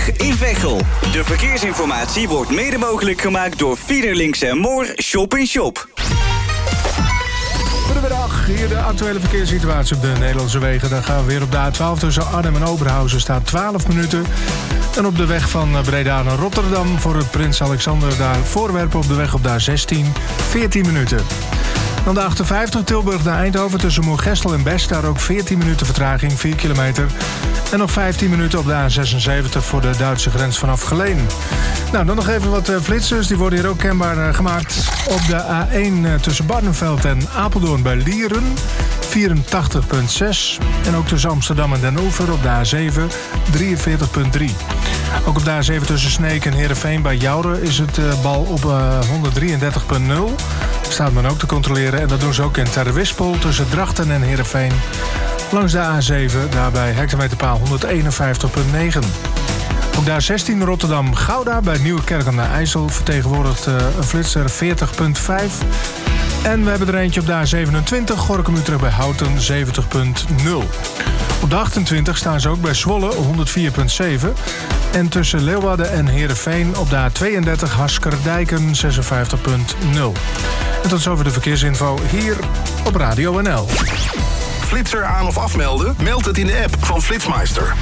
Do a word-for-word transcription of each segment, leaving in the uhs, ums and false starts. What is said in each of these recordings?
in Veghel. De verkeersinformatie wordt mede mogelijk gemaakt door Fiederlinks en Moor Shop in Shop. Goedemiddag, hier de actuele verkeerssituatie op de Nederlandse wegen. Dan gaan we weer op de A twaalf tussen Arnhem en Oberhausen staat twaalf minuten. En op de weg van Breda naar Rotterdam voor het Prins Alexander daar Voorwerpen op de weg op de A zestien, veertien minuten. Dan de achtenvijftig Tilburg naar Eindhoven tussen Moergestel en Best. Daar ook veertien minuten vertraging, vier kilometer. En nog vijftien minuten op de A zesenzeventig voor de Duitse grens vanaf Geleen. Nou, dan nog even wat uh, flitsers. Die worden hier ook kenbaar uh, gemaakt. Op de A één uh, tussen Barneveld en Apeldoorn bij Lieren. vierentachtig komma zes. En ook tussen Amsterdam en Den Oever op de A zeven. drieënveertig komma drie. Ook op de A zeven tussen Sneek en Heerenveen bij Jouren is het uh, bal op uh, honderddrieëndertig komma nul. Staat men ook te controleren. En dat doen ze ook in Terwispel tussen Drachten en Heerenveen. Langs de A zeven, daarbij hectometerpaal honderdeenenvijftig komma negen. Op de A zestien Rotterdam-Gouda bij Nieuwekerk aan de IJssel vertegenwoordigt uh, een flitser veertig komma vijf. En we hebben er eentje op de A zevenentwintig, Gorinchem-Utrecht bij Houten zeventig komma nul. Op de achtentwintig staan ze ook bij Zwolle honderdvier komma zeven. En tussen Leeuwarden en Heerenveen op de A tweeëndertig Haskerdijken zesenvijftig komma nul. En tot zover de verkeersinfo hier op Radio N L. Flitser aan of afmelden? Meld het in de app van Flitsmeister.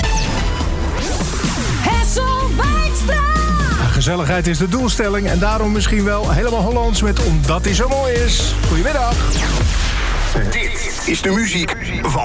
Gezelligheid is de doelstelling en daarom misschien wel helemaal Hollands met Omdat hij zo mooi is. Goedemiddag. Dit is de muziek van